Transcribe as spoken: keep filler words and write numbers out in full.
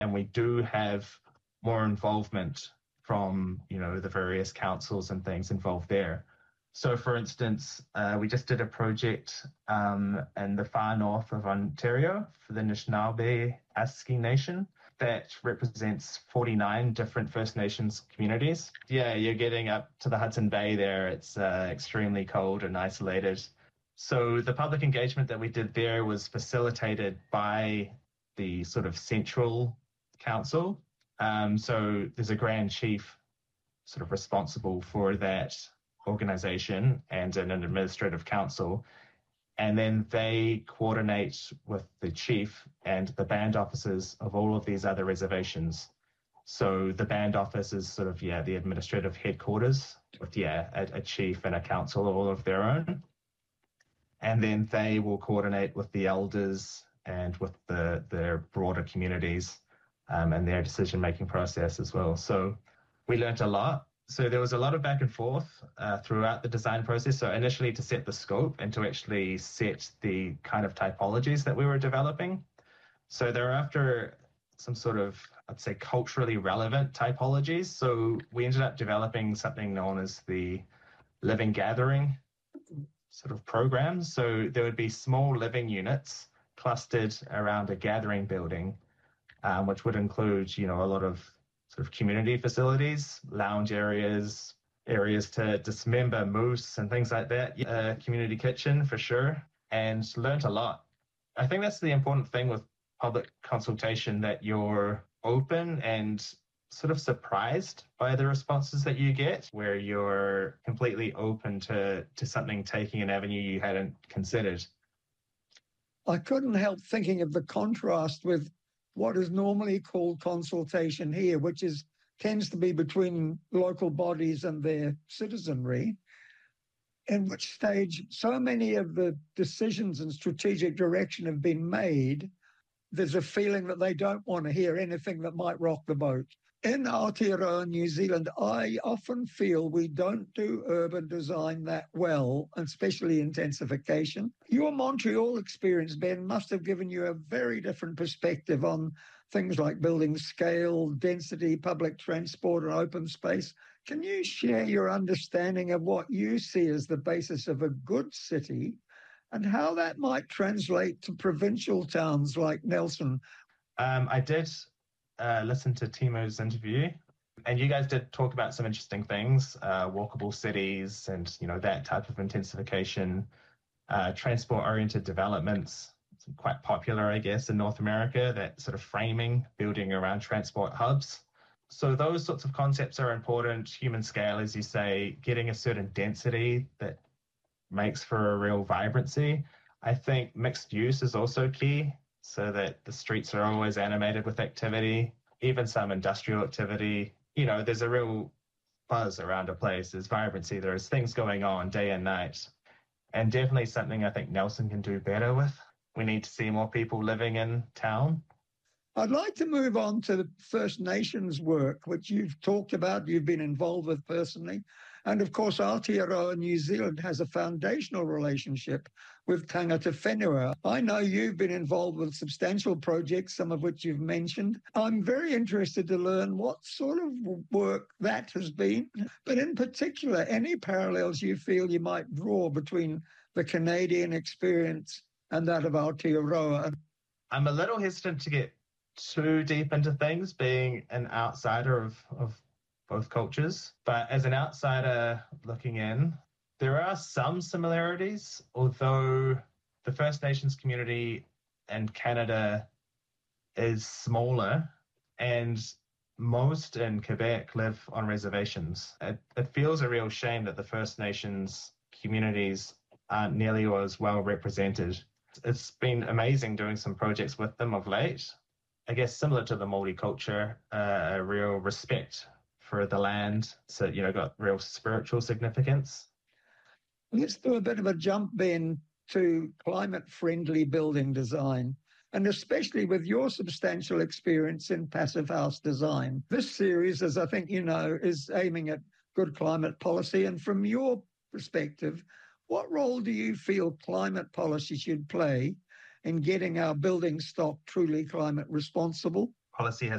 And we do have more involvement from, you know, the various councils and things involved there. So, for instance, uh, we just did a project um, in the far north of Ontario for the Anishinaabe-Aski Nation that represents forty-nine different First Nations communities. Yeah, you're getting up to the Hudson Bay there. It's uh, extremely cold and isolated. So the public engagement that we did there was facilitated by the sort of central council. Um, so there's a grand chief sort of responsible for that organization and an administrative council. And then they coordinate with the chief and the band officers of all of these other reservations. So the band office is sort of, yeah, the administrative headquarters with, yeah, a, a chief and a council all of their own. And then they will coordinate with the elders and with the their broader communities um, and their decision-making process as well. So we learnt a lot. So there was a lot of back and forth uh, throughout the design process. So initially to set the scope and to actually set the kind of typologies that we were developing. So thereafter, some sort of, I'd say, culturally relevant typologies. So we ended up developing something known as the living gathering sort of programs. So there would be small living units clustered around a gathering building, um, which would include, you know, a lot of sort of community facilities, lounge areas, areas to dismember moose and things like that. A community kitchen for sure, and learnt a lot. I think that's the important thing with public consultation, that you're open and sort of surprised by the responses that you get, where you're completely open to, to something taking an avenue you hadn't considered. I couldn't help thinking of the contrast with what is normally called consultation here, which is tends to be between local bodies and their citizenry, in which stage so many of the decisions and strategic direction have been made, there's a feeling that they don't want to hear anything that might rock the boat. In Aotearoa, New Zealand, I often feel we don't do urban design that well, especially intensification. Your Montreal experience, Ben, must have given you a very different perspective on things like building scale, density, public transport, and open space. Can you share your understanding of what you see as the basis of a good city and how that might translate to provincial towns like Nelson? Um, I did uh, listen to Timo's interview, and you guys did talk about some interesting things, uh, walkable cities and, you know, that type of intensification, uh, transport-oriented developments, quite popular, I guess, in North America, that sort of framing, building around transport hubs. So those sorts of concepts are important. Human scale, as you say, getting a certain density that makes for a real vibrancy. I think mixed use is also key, so that the streets are always animated with activity, even some industrial activity. You know, there's a real buzz around a place, there's vibrancy, there's things going on day and night. And definitely something I think Nelson can do better with. We need to see more people living in town. I'd like to move on to the First Nations work, which you've talked about, you've been involved with personally. And of course, Aotearoa New Zealand has a foundational relationship with Tangata Whenua. I know you've been involved with substantial projects, some of which you've mentioned. I'm very interested to learn what sort of work that has been, but in particular, any parallels you feel you might draw between the Canadian experience and that of Aotearoa. I'm a little hesitant to get too deep into things, being an outsider of, of both cultures. But as an outsider looking in, there are some similarities, although the First Nations community in Canada is smaller and most in Quebec live on reservations. It, it feels a real shame that the First Nations communities aren't nearly as well represented. It's been amazing doing some projects with them of late. I guess similar to the Māori culture, uh, a real respect for the land. So, you know, got real spiritual significance. Let's do a bit of a jump then to climate-friendly building design, and especially with your substantial experience in passive house design. This series, as I think you know, is aiming at good climate policy. And from your perspective, what role do you feel climate policy should play in getting our building stock truly climate responsible? policy has